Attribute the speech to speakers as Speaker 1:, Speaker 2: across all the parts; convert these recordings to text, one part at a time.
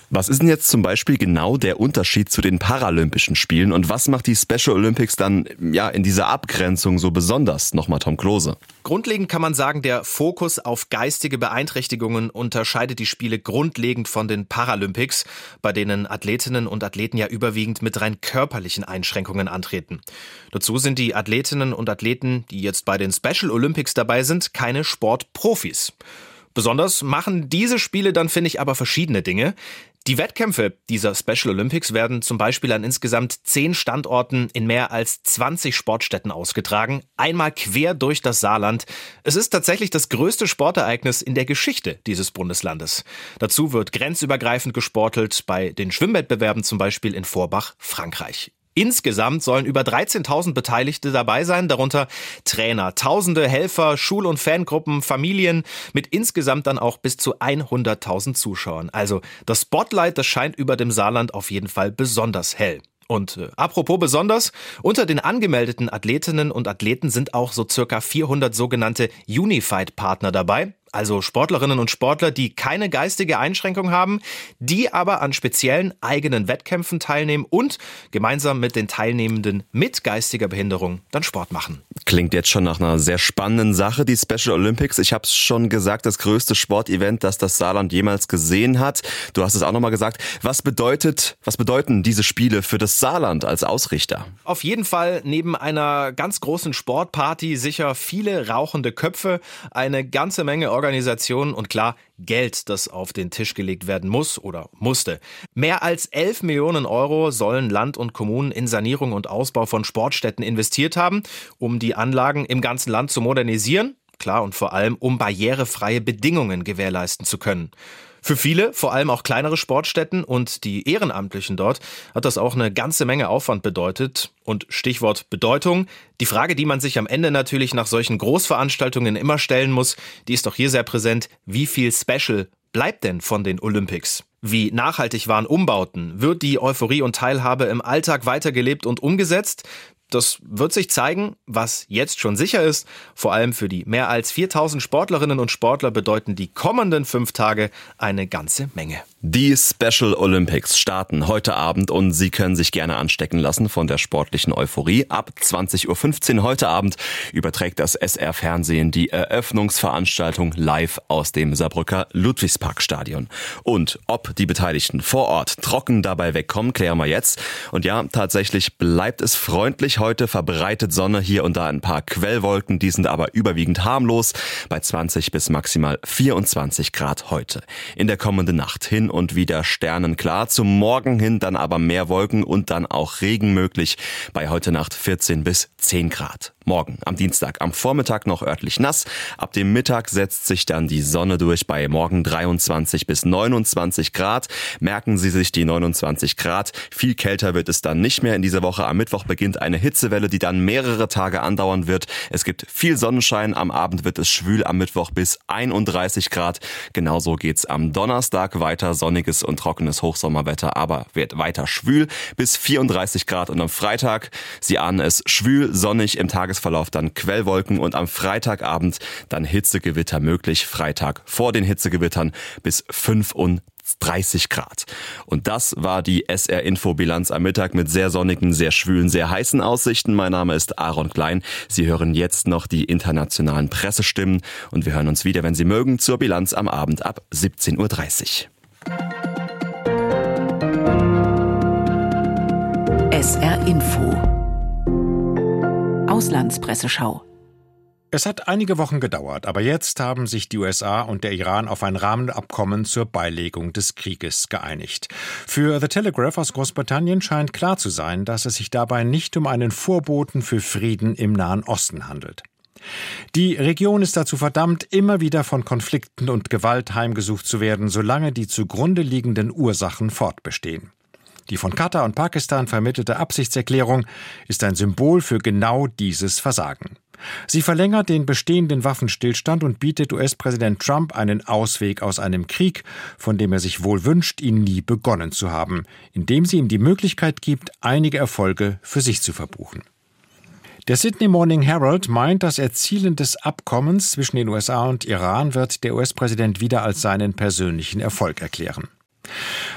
Speaker 1: Was ist denn jetzt zum Beispiel genau der Unterschied zu den Paralympischen Spielen und was macht die Special Olympics dann in dieser Abgrenzung so besonders? Nochmal Tom Klose.
Speaker 2: Grundlegend kann man sagen, der Fokus auf geistige Beeinträchtigungen unterscheidet die Spiele grundlegend von den Paralympics, bei denen Athletinnen und Athleten ja überwiegend mit rein körperlichen Einschränkungen antreten. Dazu sind die Athletinnen und Athleten, die jetzt bei den Special Olympics dabei sind, keine Sportprofis. Besonders machen diese Spiele dann, finde ich, aber verschiedene Dinge. Die Wettkämpfe dieser Special Olympics werden zum Beispiel an insgesamt 10 Standorten in mehr als 20 Sportstätten ausgetragen, einmal quer durch das Saarland. Es ist tatsächlich das größte Sportereignis in der Geschichte dieses Bundeslandes. Dazu wird grenzübergreifend gesportelt, bei den Schwimmwettbewerben zum Beispiel in Forbach, Frankreich. Insgesamt sollen über 13.000 Beteiligte dabei sein, darunter Trainer, Tausende Helfer, Schul- und Fangruppen, Familien mit insgesamt dann auch bis zu 100.000 Zuschauern. Also das Spotlight, das scheint über dem Saarland auf jeden Fall besonders hell. Und apropos besonders, unter den angemeldeten Athletinnen und Athleten sind auch so circa 400 sogenannte Unified-Partner dabei. Also Sportlerinnen und Sportler, die keine geistige Einschränkung haben, die aber an speziellen eigenen Wettkämpfen teilnehmen und gemeinsam mit den Teilnehmenden mit geistiger Behinderung dann Sport machen.
Speaker 1: Klingt jetzt schon nach einer sehr spannenden Sache, die Special Olympics. Ich habe es schon gesagt, das größte Sportevent, das das Saarland jemals gesehen hat. Du hast es auch nochmal gesagt. Was bedeuten diese Spiele für das Saarland als Ausrichter?
Speaker 2: Auf jeden Fall neben einer ganz großen Sportparty sicher viele rauchende Köpfe, eine ganze Menge Organisationen und klar Geld, das auf den Tisch gelegt werden muss oder musste. Mehr als 11 Millionen Euro sollen Land und Kommunen in Sanierung und Ausbau von Sportstätten investiert haben, um die Anlagen im ganzen Land zu modernisieren. Klar, und vor allem, um barrierefreie Bedingungen gewährleisten zu können. Für viele, vor allem auch kleinere Sportstätten und die Ehrenamtlichen dort, hat das auch eine ganze Menge Aufwand bedeutet. Und Stichwort Bedeutung, die Frage, die man sich am Ende natürlich nach solchen Großveranstaltungen immer stellen muss, die ist doch hier sehr präsent. Wie viel Special bleibt denn von den Olympics? Wie nachhaltig waren Umbauten? Wird die Euphorie und Teilhabe im Alltag weitergelebt und umgesetzt? Das wird sich zeigen, was jetzt schon sicher ist. Vor allem für die mehr als 4.000 Sportlerinnen und Sportler bedeuten die kommenden 5 Tage eine ganze Menge.
Speaker 1: Die Special Olympics starten heute Abend und Sie können sich gerne anstecken lassen von der sportlichen Euphorie. Ab 20.15 Uhr heute Abend überträgt das SR-Fernsehen die Eröffnungsveranstaltung live aus dem Saarbrücker Ludwigsparkstadion. Und ob die Beteiligten vor Ort trocken dabei wegkommen, klären wir jetzt. Und ja, tatsächlich bleibt es freundlich heute, verbreitet Sonne, hier und da ein paar Quellwolken, die sind aber überwiegend harmlos, bei 20 bis maximal 24 Grad heute. In der kommenden Nacht hin und wieder sternenklar, zum Morgen hin dann aber mehr Wolken und dann auch Regen möglich, bei heute Nacht 14 bis 10 Grad. Morgen am Dienstag am Vormittag noch örtlich nass, ab dem Mittag setzt sich dann die Sonne durch, bei morgen 23 bis 29 Grad. Merken Sie sich die 29 Grad, viel kälter wird es dann nicht mehr in dieser Woche. Am Mittwoch beginnt eine Hitzewelle, die dann mehrere Tage andauern wird. Es gibt viel Sonnenschein, am Abend wird es schwül, am Mittwoch bis 31 Grad. Genauso geht's am Donnerstag weiter, sonniges und trockenes Hochsommerwetter, aber wird weiter schwül bis 34 Grad und am Freitag, Sie ahnen es, schwül, sonnig, im Tagesverlauf dann Quellwolken und am Freitagabend dann Hitzegewitter möglich. Freitag vor den Hitzegewittern bis 35 Grad. Und das war die SR-Info-Bilanz am Mittag mit sehr sonnigen, sehr schwülen, sehr heißen Aussichten. Mein Name ist Aaron Klein. Sie hören jetzt noch die internationalen Pressestimmen und wir hören uns wieder, wenn Sie mögen, zur Bilanz am Abend ab 17.30 Uhr.
Speaker 3: SR Info Auslandspresseschau.
Speaker 4: Es hat einige Wochen gedauert, aber jetzt haben sich die USA und der Iran auf ein Rahmenabkommen zur Beilegung des Krieges geeinigt. Für The Telegraph aus Großbritannien scheint klar zu sein, dass es sich dabei nicht um einen Vorboten für Frieden im Nahen Osten handelt. Die Region ist dazu verdammt, immer wieder von Konflikten und Gewalt heimgesucht zu werden, solange die zugrunde liegenden Ursachen fortbestehen. Die von Katar und Pakistan vermittelte Absichtserklärung ist ein Symbol für genau dieses Versagen. Sie verlängert den bestehenden Waffenstillstand und bietet US-Präsident Trump einen Ausweg aus einem Krieg, von dem er sich wohl wünscht, ihn nie begonnen zu haben, indem sie ihm die Möglichkeit gibt, einige Erfolge für sich zu verbuchen. Der Sydney Morning Herald meint, das Erzielen des Abkommens zwischen den USA und Iran wird der US-Präsident wieder als seinen persönlichen Erfolg erklären.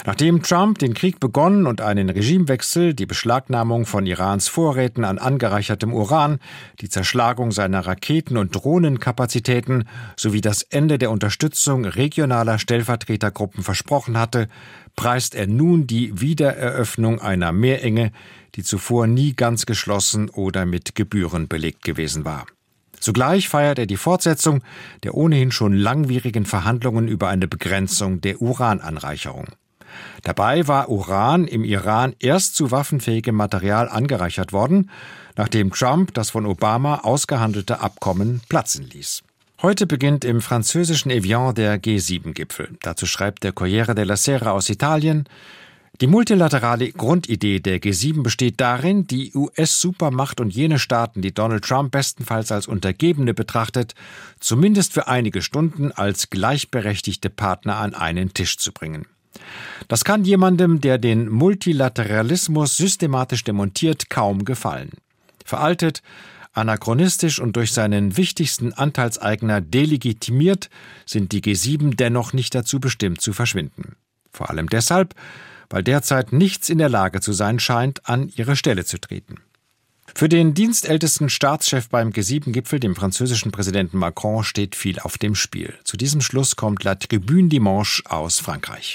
Speaker 4: Nachdem Trump den Krieg begonnen und einen Regimewechsel, die Beschlagnahmung von Irans Vorräten an angereichertem Uran, die Zerschlagung seiner Raketen- und Drohnenkapazitäten sowie das Ende der Unterstützung regionaler Stellvertretergruppen versprochen hatte, preist er nun die Wiedereröffnung einer Meerenge, die zuvor nie ganz geschlossen oder mit Gebühren belegt gewesen war. Zugleich feiert er die Fortsetzung der ohnehin schon langwierigen Verhandlungen über eine Begrenzung der Urananreicherung. Dabei war Uran im Iran erst zu waffenfähigem Material angereichert worden, nachdem Trump das von Obama ausgehandelte Abkommen platzen ließ. Heute beginnt im französischen Evian der G7-Gipfel. Dazu schreibt der Corriere della Sera aus Italien: Die multilaterale Grundidee der G7 besteht darin, die US-Supermacht und jene Staaten, die Donald Trump bestenfalls als Untergebene betrachtet, zumindest für einige Stunden als gleichberechtigte Partner an einen Tisch zu bringen. Das kann jemandem, der den Multilateralismus systematisch demontiert, kaum gefallen. Veraltet, anachronistisch und durch seinen wichtigsten Anteilseigner delegitimiert, sind die G7 dennoch nicht dazu bestimmt zu verschwinden. Vor allem deshalb, weil derzeit nichts in der Lage zu sein scheint, an ihre Stelle zu treten. Für den dienstältesten Staatschef beim G7-Gipfel, dem französischen Präsidenten Macron, steht viel auf dem Spiel. Zu diesem Schluss kommt La Tribune Dimanche aus Frankreich.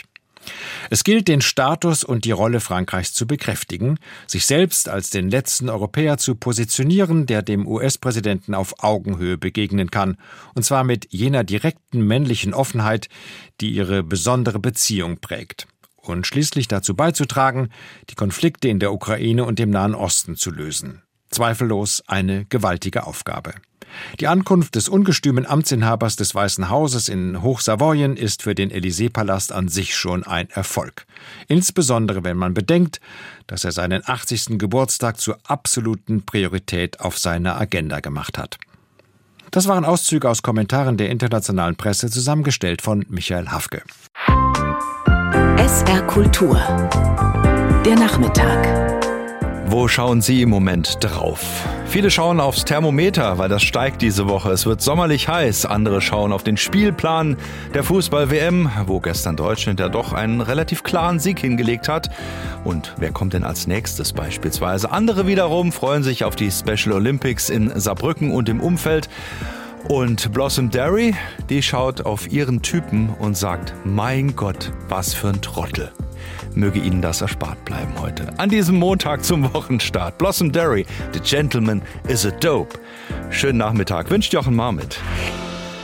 Speaker 4: Es gilt, den Status und die Rolle Frankreichs zu bekräftigen, sich selbst als den letzten Europäer zu positionieren, der dem US-Präsidenten auf Augenhöhe begegnen kann, und zwar mit jener direkten männlichen Offenheit, die ihre besondere Beziehung prägt. Und schließlich dazu beizutragen, die Konflikte in der Ukraine und dem Nahen Osten zu lösen. Zweifellos eine gewaltige Aufgabe. Die Ankunft des ungestümen Amtsinhabers des Weißen Hauses in Hochsavoyen ist für den Élysée-Palast an sich schon ein Erfolg. Insbesondere wenn man bedenkt, dass er seinen 80. Geburtstag zur absoluten Priorität auf seiner Agenda gemacht hat. Das waren Auszüge aus Kommentaren der internationalen Presse, zusammengestellt von Michael Hafke.
Speaker 3: SR Kultur. Der Nachmittag.
Speaker 5: Wo schauen Sie im Moment drauf? Viele schauen aufs Thermometer, weil das steigt diese Woche. Es wird sommerlich heiß. Andere schauen auf den Spielplan der Fußball-WM, wo gestern Deutschland ja doch einen relativ klaren Sieg hingelegt hat. Und wer kommt denn als nächstes beispielsweise? Andere wiederum freuen sich auf die Special Olympics in Saarbrücken und im Umfeld. Und Blossom Derry, die schaut auf ihren Typen und sagt: Mein Gott, was für ein Trottel. Möge Ihnen das erspart bleiben heute. An diesem Montag zum Wochenstart. Blossom Derry, The Gentleman is a Dope. Schönen Nachmittag, wünscht Jochen Marmit.